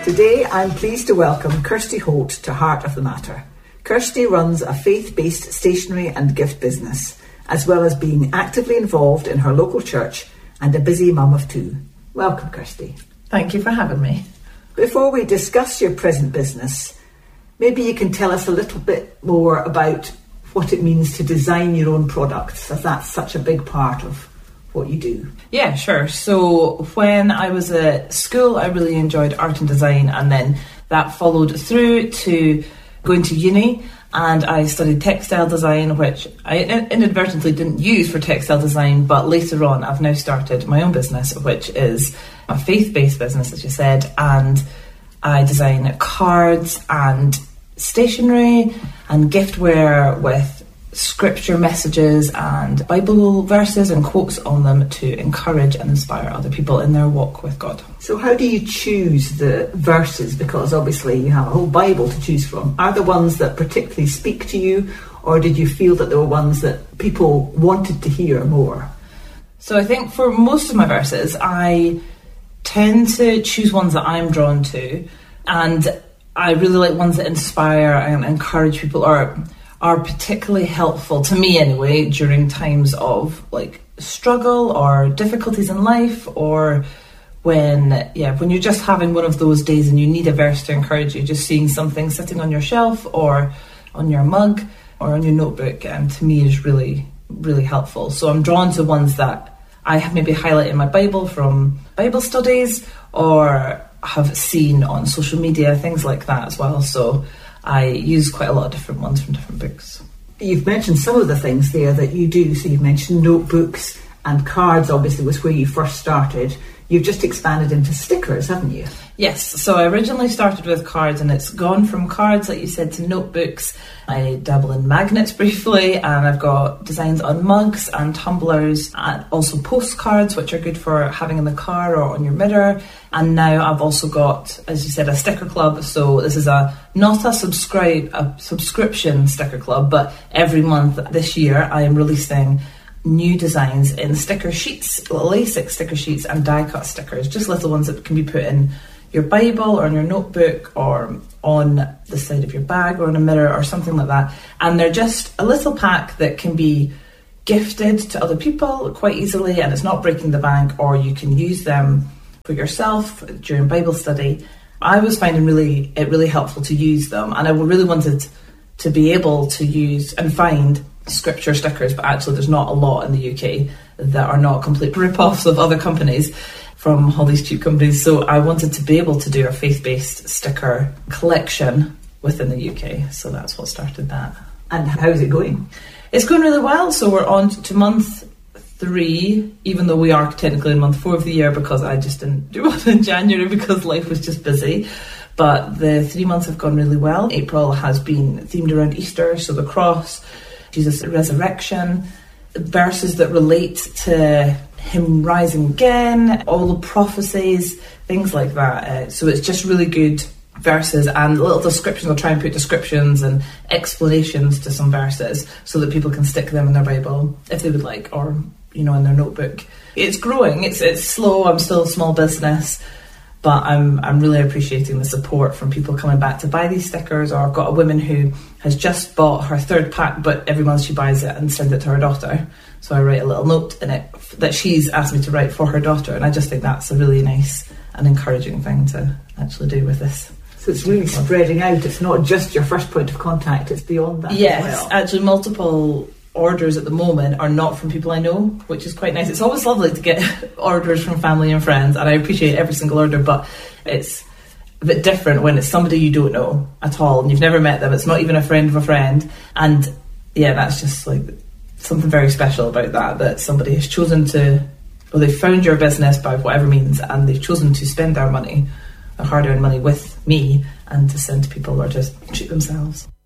Today, I'm pleased to welcome Kirsty Holt to Heart of the Matter. Kirsty runs a faith-based stationery and gift business, as well as being actively involved in her local church and a busy mum of two. Welcome, Kirsty. Thank you for having me. Before we discuss your present business, maybe you can tell us a little bit more about what it means to design your own products, as that's such a big part of what you do. Yeah, sure. So when I was at school, I really enjoyed art and design, and then that followed through to going to uni, and I studied textile design, which I inadvertently didn't use for textile design, but later on I've now started my own business, which is a faith-based business, as you said, and I design cards and stationery and giftware with scripture messages and Bible verses and quotes on them to encourage and inspire other people in their walk with God. So how do you choose the verses? Because obviously you have a whole Bible to choose from. Are the ones that particularly speak to you, or did you feel that there were ones that people wanted to hear more? So I think for most of my verses, I tend to choose ones that I'm drawn to, and I really like ones that inspire and encourage people, or are particularly helpful to me anyway during times of like struggle or difficulties in life, or when you're just having one of those days and you need a verse to encourage you, just seeing something sitting on your shelf or on your mug or on your notebook, and to me is really, really helpful. So I'm drawn to ones that I have maybe highlighted in my Bible from Bible studies, or have seen on social media, things like that as well. So I use quite a lot of different ones from different books. You've mentioned some of the things there that you do. So you've mentioned notebooks, and cards obviously was where you first started. You've just expanded into stickers, haven't you? Yes, so I originally started with cards, and it's gone from cards, like you said, to notebooks. I dabble in magnets briefly, and I've got designs on mugs and tumblers, and also postcards, which are good for having in the car or on your mirror. And now I've also got, as you said, a sticker club. So this is not a subscription sticker club, but every month this year I am releasing new designs in sticker sheets, LASIK sticker sheets and die-cut stickers, just little ones that can be put in your Bible or in your notebook or on the side of your bag or on a mirror or something like that. And they're just a little pack that can be gifted to other people quite easily, and it's not breaking the bank, or you can use them for yourself during Bible study. I was finding it really helpful to use them, and I really wanted to be able to use and find scripture stickers, but actually there's not a lot in the UK that are not complete rip-offs of other companies from all these cheap companies. So I wanted to be able to do a faith-based sticker collection within the UK. So that's what started that. And how's it going? It's going really well. So we're on to month 3, even though we are technically in month 4 of the year, because I just didn't do one in January because life was just busy. But the 3 months have gone really well. April has been themed around Easter, so the cross, Jesus' resurrection, verses that relate to him rising again, all the prophecies, things like that. So it's just really good verses and little descriptions. I'll try and put descriptions and explanations to some verses so that people can stick them in their Bible if they would like, or in their notebook. It's growing. It's slow. I'm still a small business, but I'm really appreciating the support from people coming back to buy these stickers. Or I've got a woman who has just bought her 3rd pack, but every month she buys it and sends it to her daughter. So I write a little note in it that she's asked me to write for her daughter, and I just think that's a really nice and encouraging thing to actually do with this. So it's really spreading out. It's not just your first point of contact, it's beyond that. Yes, as well. Actually multiple orders at the moment are not from people I know, which is quite nice. It's always lovely to get orders from family and friends, and I appreciate every single order, but it's a bit different when it's somebody you don't know at all and you've never met them. It's not even a friend of a friend, and that's just like something very special about that somebody has chosen to, or they've found your business by whatever means, and they've chosen to spend their money, their hard-earned money, with me, and to send to people or just treat themselves.